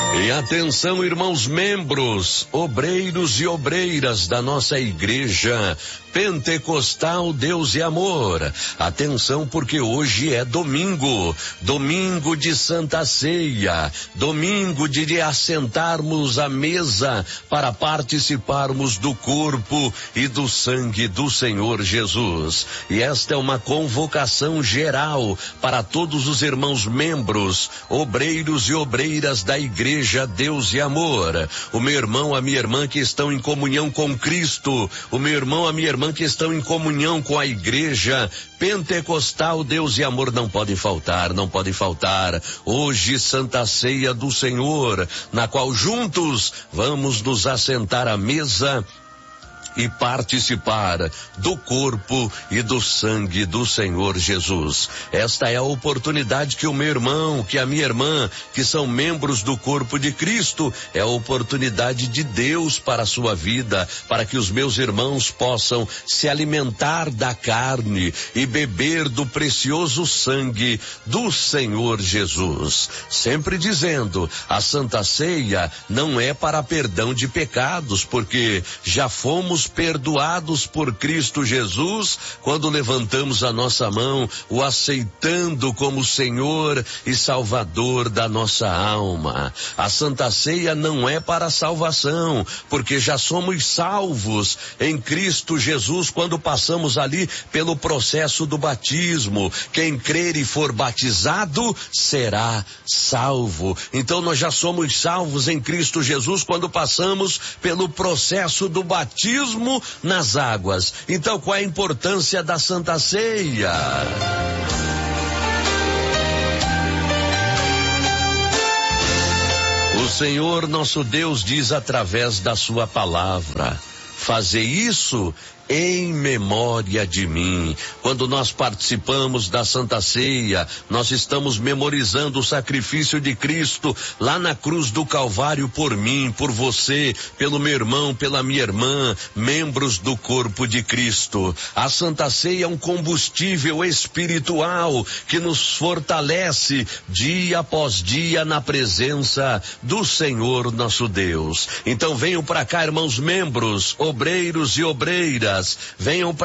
E atenção, irmãos membros, obreiros e obreiras da nossa igreja Pentecostal Deus e Amor. Atenção, porque hoje é domingo de Santa Ceia, domingo de assentarmos à mesa para participarmos do corpo e do sangue do Senhor Jesus. E esta é uma convocação geral para todos os irmãos membros, obreiros e obreiras da igreja Deus e Amor. O meu irmão, a minha irmã que estão em comunhão com Cristo, o meu irmão, a minha irmã que estão em comunhão com a igreja Pentecostal Deus e Amor não podem faltar. Hoje, Santa Ceia do Senhor, na qual juntos vamos nos assentar à mesa e participar do corpo e do sangue do Senhor Jesus. Esta é a oportunidade que o meu irmão, que a minha irmã, que são membros do corpo de Cristo, é a oportunidade de Deus para a sua vida, para que os meus irmãos possam se alimentar da carne e beber do precioso sangue do Senhor Jesus. Sempre dizendo, a Santa Ceia não é para perdão de pecados, porque já fomos perdoados por Cristo Jesus quando levantamos a nossa mão, o aceitando como Senhor e Salvador da nossa alma. A Santa Ceia não é para salvação, porque já somos salvos em Cristo Jesus quando passamos ali pelo processo do batismo. Quem crer e for batizado será salvo. Então nós já somos salvos em Cristo Jesus quando passamos pelo processo do batismo nas águas. Então, qual é a importância da Santa Ceia? O Senhor nosso Deus diz através da sua palavra: fazei isso em memória de mim. Quando nós participamos da Santa Ceia, nós estamos memorizando o sacrifício de Cristo lá na cruz do Calvário por mim, por você, pelo meu irmão, pela minha irmã, membros do corpo de Cristo. A Santa Ceia é um combustível espiritual que nos fortalece dia após dia na presença do Senhor nosso Deus. Então venham para cá, irmãos membros, obreiros e obreiras, venham